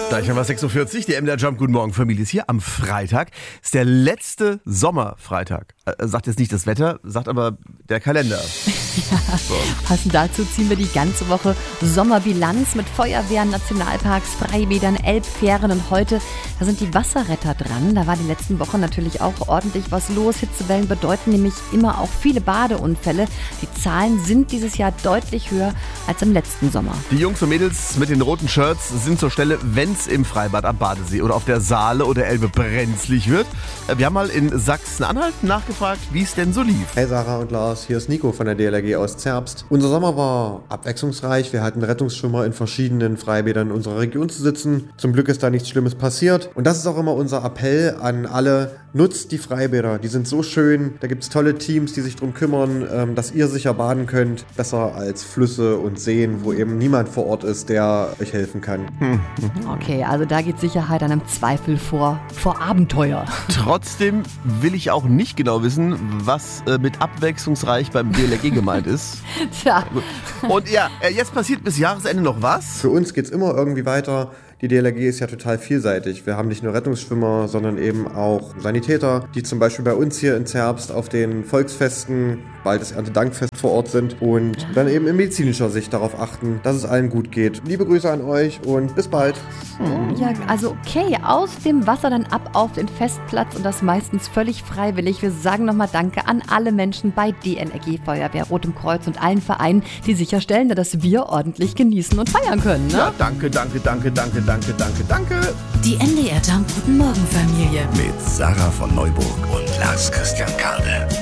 Gleich haben wir 6.40 Uhr, die MDR Jump Guten Morgen Familie ist hier am Freitag. Ist der letzte Sommerfreitag. Sagt jetzt nicht das Wetter, sagt aber der Kalender. Ja, so. Passend dazu ziehen wir die ganze Woche Sommerbilanz mit Feuerwehren, Nationalparks, Freibädern, Elbfähren und heute, da sind die Wasserretter dran. Da war die letzten Wochen natürlich auch ordentlich was los. Hitzewellen bedeuten nämlich immer auch viele Badeunfälle. Die Zahlen sind dieses Jahr deutlich höher als im letzten Sommer. Die Jungs und Mädels mit den roten Shirts sind zur Stelle, wenn es im Freibad am Badesee oder auf der Saale oder Elbe brenzlig wird. Wir haben mal in Sachsen-Anhalt nachgefragt, wie es denn so lief. Hey Sarah und Lars, hier ist Nico von der DLRG aus Zerbst. Unser Sommer war abwechslungsreich. Wir hatten Rettungsschwimmer in verschiedenen Freibädern unserer Region zu sitzen. Zum Glück ist da nichts Schlimmes passiert. Und das ist auch immer unser Appell an alle. Nutzt die Freibäder, die sind so schön. Da gibt es tolle Teams, die sich darum kümmern, dass ihr sicher baden könnt. Besser als Flüsse und Seen, wo eben niemand vor Ort ist, der euch helfen kann. Okay, also da geht Sicherheit dann im Zweifel vor Abenteuer. Trotzdem will ich auch nicht genau wissen, was mit abwechslungsreich beim DLRG gemeint ist. Tja. Und ja, jetzt passiert bis Jahresende noch was? Für uns geht es immer irgendwie weiter. Die DLRG ist ja total vielseitig. Wir haben nicht nur Rettungsschwimmer, sondern eben auch Sanitäter, die zum Beispiel bei uns hier in Zerbst auf den Volksfesten, bald das Erntedankfest vor Ort sind und dann eben in medizinischer Sicht darauf achten, dass es allen gut geht. Liebe Grüße an euch und bis bald. Ja, also okay, aus dem Wasser dann ab auf den Festplatz und das meistens völlig freiwillig. Wir sagen nochmal Danke an alle Menschen bei DLRG, Feuerwehr, Rotem Kreuz und allen Vereinen, die sicherstellen, dass wir ordentlich genießen und feiern können. Ne? Ja, danke. Die MDR Jump Guten Morgen Familie mit Sarah von Neuburg und Lars Christian Kade.